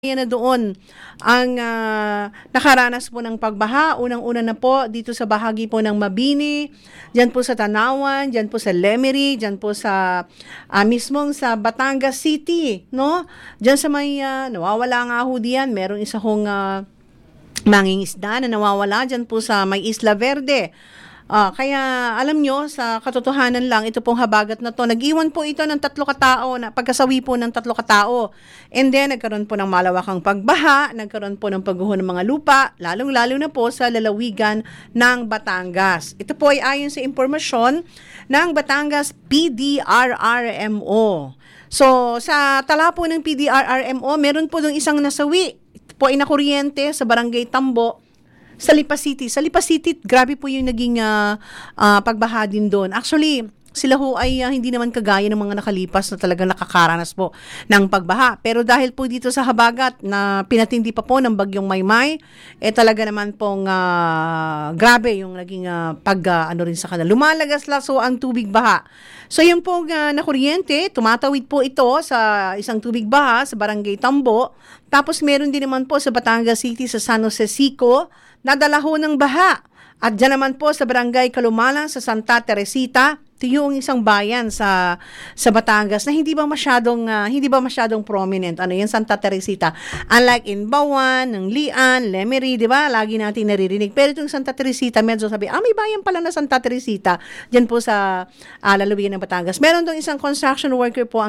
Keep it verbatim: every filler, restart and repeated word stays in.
Yan na doon ang ah, nakaranas po ng pagbaha. Unang-una na po dito sa bahagi po ng Mabini, diyan po sa Tanawan, diyan po sa Lemery, diyan po sa ah, mismong sa Batangas City, no? Diyan sa may ah, nawawala nga ho diyan, merong isa hong ah, mangingisda na nawawala diyan po sa may Isla Verde. Ah, kaya alam nyo, sa katotohanan lang, ito pong habagat na to, nag-iwan po ito ng tatlo katao, na pagkasawi po ng tatlo katao. And then, nagkaroon po ng malawakang pagbaha, nagkaroon po ng pagguho ng mga lupa, lalong-lalo na po sa lalawigan ng Batangas. Ito po ay ayon sa impormasyon ng Batangas P D R R M O. So, sa tala po ng P D R R M O, meron po dong isang nasawi. Ito po ay nakuryente sa Barangay Tambo, sa Lipa City. Sa Lipa City, grabe po yung naging uh, uh, pagbaha din doon. Actually, sila ho ay uh, hindi naman kagaya ng mga nakalipas na talagang nakakaranas po ng pagbaha. Pero dahil po dito sa habagat na pinatindi pa po ng bagyong Maymay, eh talaga naman pong uh, grabe yung naging uh, pag uh, ano rin sa kanila. Lumalagas laso ang tubig baha. So yung pong uh, nakuryente, tumatawid po ito sa isang tubig baha sa Barangay Tambo. Tapos meron din naman po sa Batangas City, sa San Jose Sico, nadala ho ng baha. At dyan naman po sa Barangay Kalumalang sa Santa Teresita, ito yung isang bayan sa sa Batangas na hindi ba masyadong uh, hindi ba masyadong prominent. Ano yan, Santa Teresita. Unlike in Bawan, ng Lian, Lemery, di ba? Lagi natin naririnig. Pero itong Santa Teresita, medyo sabi, ah, may bayan pala na Santa Teresita. Diyan po sa uh, lalawigan ng Batangas. Meron tong isang construction worker po ang